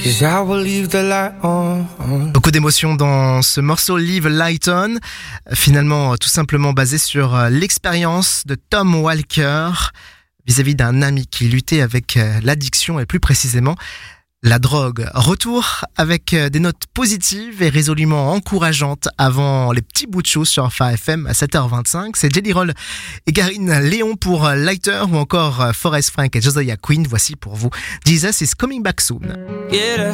'cause I will leave the light on. Beaucoup d'émotions dans ce morceau Leave Light On, finalement tout simplement basé sur l'expérience de Tom Walker vis-à-vis d'un ami qui luttait avec l'addiction et plus précisément la drogue. Retour avec des notes positives et résolument encourageantes avant les petits bouts de choses sur Phare FM à 7h25. C'est Jelly Roll et Karine Léon pour Lighter ou encore Forest Frank et Josiah Quinn. Voici pour vous Jesus is Coming Back Soon. Yeah.